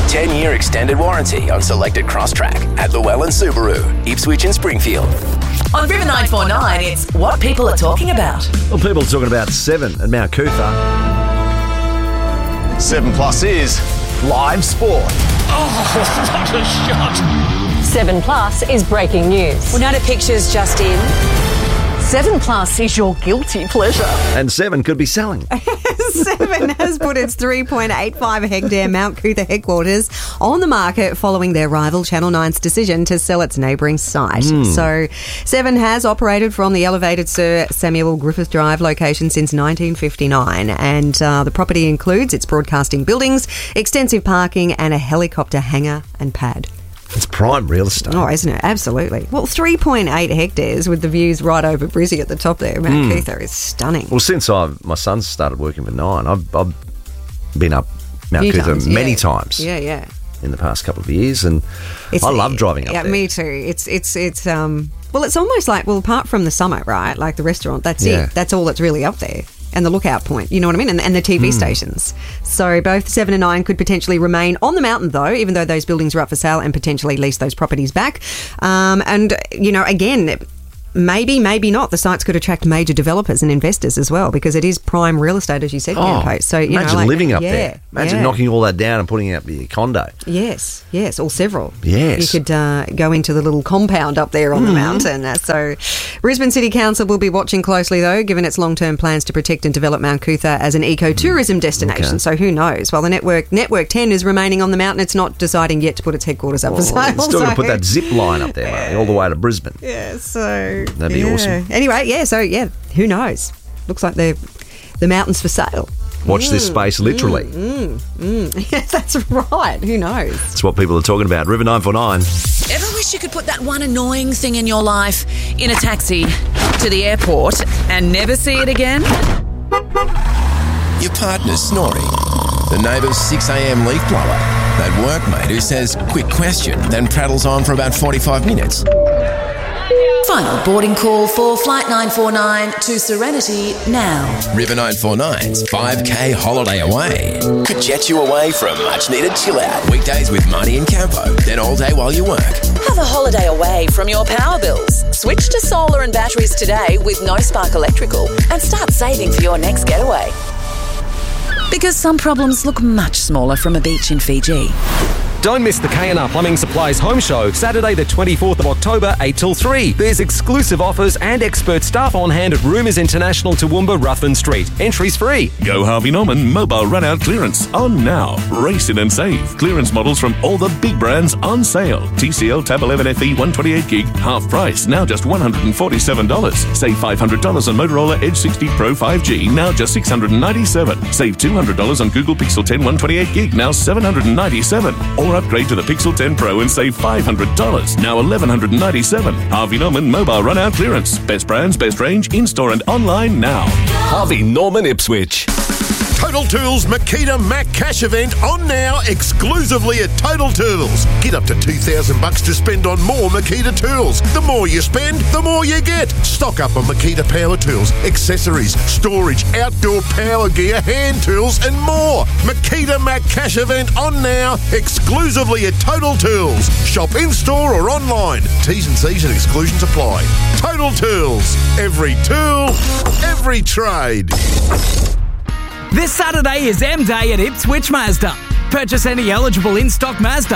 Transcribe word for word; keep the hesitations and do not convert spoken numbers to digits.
ten-year extended warranty on selected Crosstrack at Llewellyn Subaru, Ipswich and Springfield. On River nine four nine, it's what people are talking about. Well, people are talking about Seven at Mount Cootha. Seven Plus is live sport. Oh, what a shot. Seven Plus is breaking news. Well, Nona Pictures just in. Seven Plus is your guilty pleasure. And Seven could be selling. Seven has put its three point eight five hectare Mount Cootha headquarters on the market following their rival Channel nine's decision to sell its neighbouring site. Mm. So Seven has operated from the elevated Sir Samuel Griffith Drive location since nineteen fifty-nine, and uh, the property includes its broadcasting buildings, extensive parking and a helicopter hangar and pad. It's prime real estate. Oh, isn't it? Absolutely. Well, three point eight hectares with the views right over Brizzy at the top there. Mount mm. Cootha is stunning. Well, since I've, my son's started working for Nine, I've, I've been up Mount Few Cootha times, many yeah. times. Yeah, yeah. In the past couple of years, and it's, I love driving up yeah, there. Yeah, me too. It's, it's, it's, um, well, it's almost like, well, apart from the summit, right? Like the restaurant, that's yeah. it. That's all that's really up there. And the lookout point, you know what I mean? And, and the T V mm. stations. So both Seven and Nine could potentially remain on the mountain, though, even though those buildings are up for sale, and potentially lease those properties back. Um, and, you know, again, maybe, maybe not. The sites could attract major developers and investors as well, because it is prime real estate, as you said, oh, Post. So, you imagine know, like, living up yeah, there. Imagine yeah. knocking all that down and putting out your condo. Yes, yes, or several. Yes. You could uh, go into the little compound up there on mm. the mountain. Uh, so Brisbane City Council will be watching closely, though, given its long-term plans to protect and develop Mount Cootha as an ecotourism destination. Okay. So who knows? While the network Network ten is remaining on the mountain, it's not deciding yet to put its headquarters up well, for sale. It's still so. going to put that zip line up there, yeah. mate, all the way to Brisbane. Yeah, so... That'd be yeah. awesome. Anyway, yeah, so, yeah, who knows? Looks like the the mountain's for sale. Watch mm, this space, literally. Mm, mm, mm. Yeah, that's right. Who knows? It's what people are talking about. River nine four nine. Ever wish you could put that one annoying thing in your life in a taxi to the airport and never see it again? Your partner's snoring. The neighbour's six a.m. leaf blower. That workmate who says, quick question, then prattles on for about forty-five minutes. Final boarding call for Flight nine four nine to Serenity now. River nine four nine's five K holiday away could jet you away for a much-needed chill-out. Weekdays with Marnie and Campo, then all day while you work. Have a holiday away from your power bills. Switch to solar and batteries today with No Spark Electrical and start saving for your next getaway. Because some problems look much smaller from a beach in Fiji. Don't miss the K and R Plumbing Supplies Home Show, Saturday the twenty-fourth of October, eight till three. There's exclusive offers and expert staff on hand at Roomers International, Toowoomba, Ruthven Street. Entry's free. Go Harvey Norman Mobile Run-Out Clearance on now. Race in and save. Clearance models from all the big brands on sale. T C L Tab eleven F E one twenty-eight gig, half price, now just one hundred forty-seven dollars. Save five hundred dollars on Motorola Edge sixty Pro five G, now just six hundred ninety-seven dollars. Save two hundred dollars on Google Pixel ten one twenty-eight gig, now seven hundred ninety-seven dollars. Or upgrade to the Pixel ten Pro and save five hundred dollars, now eleven hundred ninety-seven dollars. Harvey Norman Mobile Run-Out Clearance. Best brands, best range, in-store and online now. Harvey Norman Ipswich. Total Tools Makita Mac Cash event on now exclusively at Total Tools. Get up to two thousand bucks to spend on more Makita tools. The more you spend, the more you get. Stock up on Makita power tools, accessories, storage, outdoor power gear, hand tools and more. Makita Mac Cash event on now exclusively at Total Tools. Shop in-store or online. T's and C's and exclusions apply. Total Tools. Every tool, every trade. This Saturday is M Day at Ipswich Mazda. Purchase any eligible in-stock Mazda